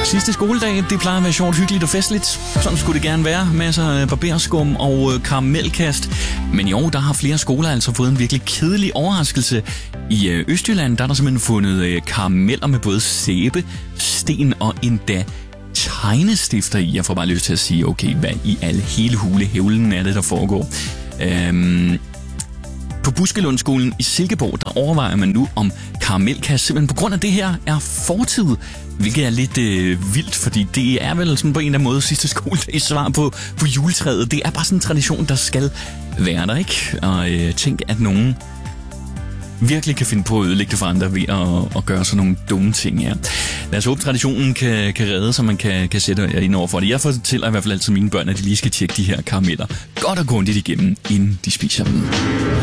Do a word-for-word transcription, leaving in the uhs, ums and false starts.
Sidste skoledag, det plejer at være sjovt, hyggeligt og festligt. Sådan skulle det gerne være. Masser af barberskum og øh, karamelkast. Men i år, der har flere skoler altså fået en virkelig kedelig overraskelse. I øh, Østjylland, der er der simpelthen fundet øh, karameller med både sæbe, sten og endda tegnestifter i. Jeg får bare lyst til at sige, okay, hvad i alle hele hule hævlen er det, der foregår? Øhm... På Buskelundskolen i Silkeborg, der overvejer man nu, om karamelkast simpelthen på grund af det her er fortid, hvilket er lidt øh, vildt, fordi det er vel sådan på en eller anden måde sidste skoledags svar på, på juletræet. Det er bare sådan en tradition, der skal være der, ikke? Og øh, tænk, at nogen virkelig kan finde på at ødelægge det for andre ved at, at gøre sådan nogle dumme ting, ja. Lad os håbe, traditionen kan, kan redde, så man kan, kan sætte ind over for det. Jeg fortæller i hvert fald altid mine børn, at de lige skal tjekke de her karameller godt og grundigt igennem, inden de spiser dem.